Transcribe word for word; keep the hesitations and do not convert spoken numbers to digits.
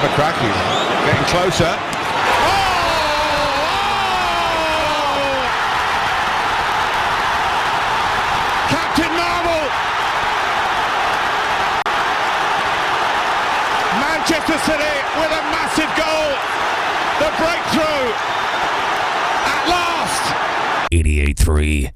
have a crack. He's getting closer. Oh! Captain Marvel! Manchester City with a massive goal. The breakthrough at last. eighty-eight three